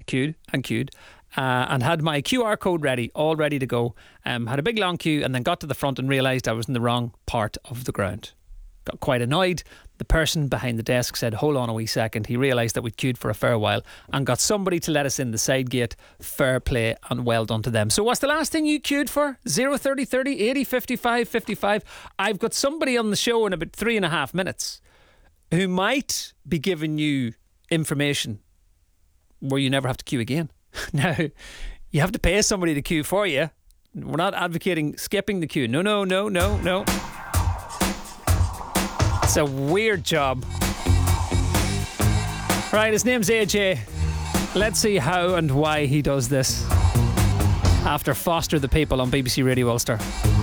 queued and had my QR code ready, all ready to go. Had a big long queue and then got to the front and realised I was in the wrong part of the ground. Got quite annoyed. The person behind the desk said, hold on a wee second. He realised that we'd queued for a fair while and got somebody to let us in the side gate. Fair play and well done to them. So what's the last thing you queued for? 030 30 80 55 55. I've got somebody on the show in about 3.5 minutes who might be giving you information where you never have to queue again. Now, you have to pay somebody to queue for you. We're not advocating skipping the queue. No. It's a weird job. Right, his name's AJ. Let's see how and why he does this after Foster the People on BBC Radio Ulster.